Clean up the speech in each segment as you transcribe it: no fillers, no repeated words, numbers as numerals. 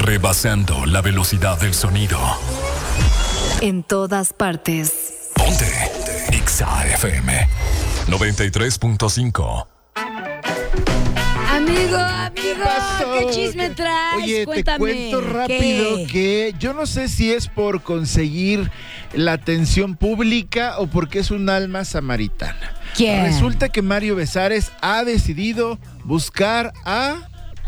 rebasando la velocidad del sonido. En todas partes. Ponte Exa FM 93.5. Amigo, pasó? ¿qué chisme traes? Oye, Cuéntame. te cuento rápido que yo no sé si es por conseguir la atención pública o porque es un alma samaritana. ¿Quién? Resulta que Mario Besares ha decidido buscar a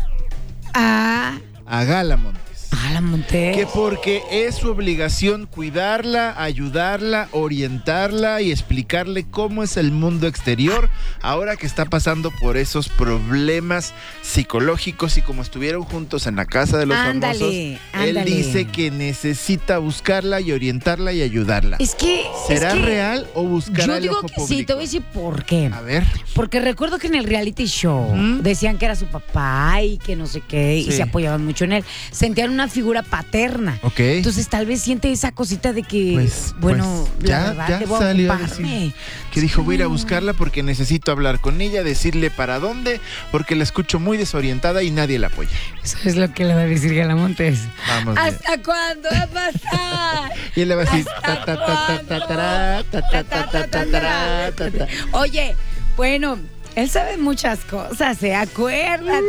Gala Montes. La monté. Que porque es su obligación cuidarla, ayudarla, orientarla y explicarle cómo es el mundo exterior ahora que está pasando por esos problemas psicológicos, y como estuvieron juntos en la casa de los famosos, él dice que necesita buscarla y orientarla y ayudarla. ¿Será real o buscará el ojo público? Yo digo que sí, te voy a decir por qué. A ver. Porque recuerdo que en el reality show decían que era su papá y que no sé qué, y se apoyaban mucho en él. Sentían una figura paterna. Ok. Entonces tal vez siente esa cosita de que, ya debo salió a ocuparme. decir que dijo, voy a ir a buscarla porque necesito hablar con ella, decirle para dónde, porque la escucho muy desorientada y nadie la apoya. Eso es lo que le va a decir Gala Montes. Vamos. ¿Hasta cuándo va a pasar? Y él le va a decir Oye, bueno, él sabe muchas cosas, acuérdate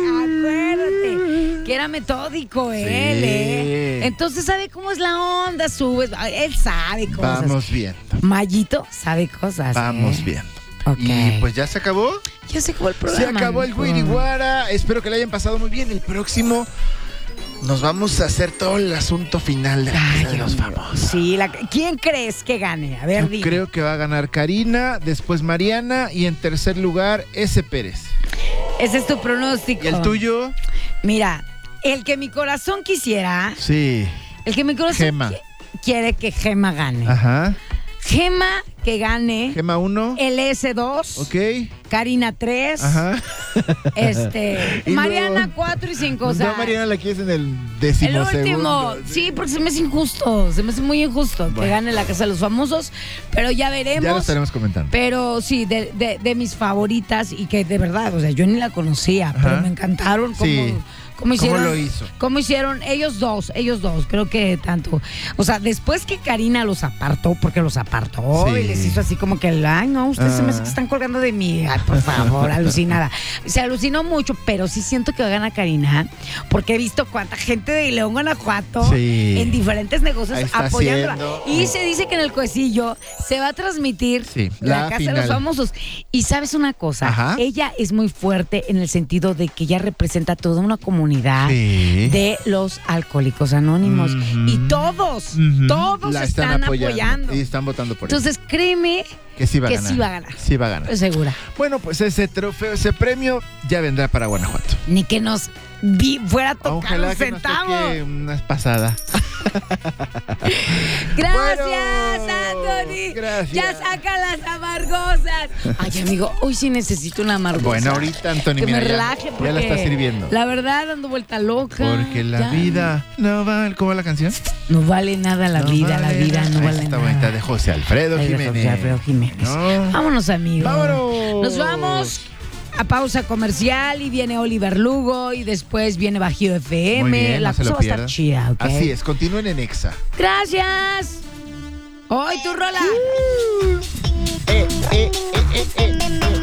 que era metódico él, Entonces sabe cómo es la onda, él sabe cosas. Vamos viendo. Mayito sabe cosas. Vamos viendo. Okay. Y pues ya se acabó. Ya se acabó el programa. Se acabó el Guiriguara. Espero que le hayan pasado muy bien. El próximo nos vamos a hacer todo el asunto final de la casa de los famosos. Sí, ¿quién crees que gane? A ver, dime. Creo que va a ganar Karina, después Mariana y en tercer lugar ese Pérez. Ese es tu pronóstico. ¿Y el tuyo? Mira, el que mi corazón quisiera. Sí. El que mi corazón quiere que Gema gane. Ajá. Gema que gane. Gema 1. El S2. Ok. Karina 3. Ajá. Mariana 4 y 5. O sea, Mariana la quieres en el 10º. El último. Sí, porque se me hace injusto. Se me hace muy injusto que gane la casa de los famosos. Pero ya veremos. Ya lo estaremos comentando. Pero sí, de mis favoritas, y que de verdad, o sea, yo ni la conocía, pero me encantaron ¿Cómo hicieron? ¿Cómo lo hizo? ¿Cómo hicieron? Ellos dos, creo que tanto. O sea, después que Karina los apartó, porque los apartó y les hizo así como que, ay, no, ustedes se me hace que están colgando de mí. Ay, por favor, alucinada. Se alucinó mucho, pero sí siento que va a ganar Karina, porque he visto cuánta gente de León, Guanajuato, en diferentes negocios apoyándola. Y se dice que en el Cuecillo se va a transmitir la casa de los famosos. Y ¿sabes una cosa? Ella es muy fuerte en el sentido de que ella representa toda una comunidad de los alcohólicos anónimos, y todos la están apoyando y están votando por Entonces créeme que sí va a ganar. Sí va a ganar. Estoy segura. Bueno, pues ese trofeo, ese premio ya vendrá para Guanajuato. Ni que nos fuera a tocar un centavo. Nos toque una pasada. Gracias, Anthony. Gracias. Ya saca las amargosas. Ay, amigo, hoy sí necesito una amargosa. Bueno, ahorita, Anthony, que mira, me relaje, ya la está sirviendo. La verdad, ando vuelta loca. Porque la vida no vale. ¿Cómo va la canción? No vale nada la vida no vale nada. Está bonita, de José Alfredo Jiménez. No. Vámonos, amigos. Vámonos. Nos vamos a pausa comercial y viene Oliver Lugo y después viene Bajío FM. Muy bien, la no se cosa lo va a estar chida, ¿ok? Así es, continúen en Exa. Gracias. Hoy tu rola.